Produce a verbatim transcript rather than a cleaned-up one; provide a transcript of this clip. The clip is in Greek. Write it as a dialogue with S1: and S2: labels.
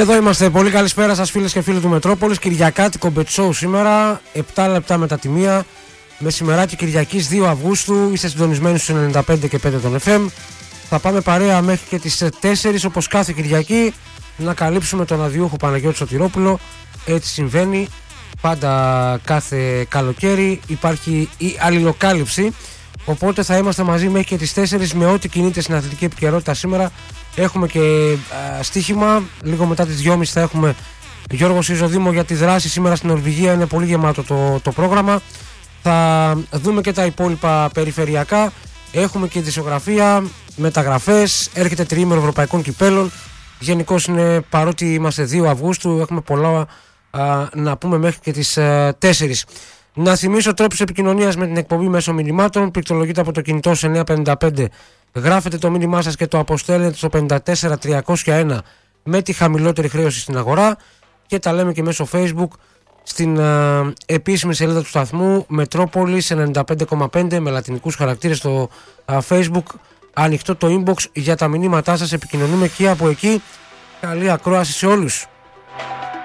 S1: Εδώ είμαστε. Πολύ καλησπέρα σας φίλες και φίλοι του Μετρόπολης. Κυριακάτικο Bet Show σήμερα, επτά λεπτά μετά τη μία. Μεσημεράκι Κυριακής δύο Αυγούστου. Είστε συντονισμένοι στους ενενήντα πέντε και πέντε των εφ εμ. Θα πάμε παρέα μέχρι και τις τέσσερις όπως κάθε Κυριακή να καλύψουμε τον αδιούχο Παναγιώτη Σωτηρόπουλο. Έτσι συμβαίνει πάντα κάθε καλοκαίρι. Υπάρχει η αλληλοκάλυψη. Οπότε θα είμαστε μαζί μέχρι και τις τέσσερις με ό,τι κινείται στην αθλητική επικαιρότητα σήμερα. Έχουμε και α, στοίχημα. Λίγο μετά τις δυόμιση θα έχουμε Γιώργο Σιζοδήμο για τη δράση σήμερα στην Νορβηγία. Είναι πολύ γεμάτο το, το πρόγραμμα. Θα δούμε και τα υπόλοιπα περιφερειακά. Έχουμε και ειδησιογραφία, μεταγραφές. Έρχεται τριήμερο ευρωπαϊκών κυπέλων. Γενικώς είναι, παρότι είμαστε δύο Αυγούστου, έχουμε πολλά α, να πούμε μέχρι και τις α, τέσσερις. Να θυμίσω τρόπους επικοινωνίας με την εκπομπή μέσω μηνυμάτων. Πληκτρολογείτε από το κινητό σε εννιά πέντε πέντε. Γράφετε το μήνυμά σας και το αποστέλνετε στο πέντε τέσσερα τριακόσια ένα με τη χαμηλότερη χρέωση στην αγορά. Και τα λέμε και μέσω Facebook στην α, επίσημη σελίδα του σταθμού Μετρόπολης ενενήντα πέντε κόμμα πέντε με λατινικούς χαρακτήρες στο α, Facebook. Ανοιχτό το inbox για τα μηνύματά σας. Επικοινωνούμε και από εκεί. Καλή ακρόαση σε όλους.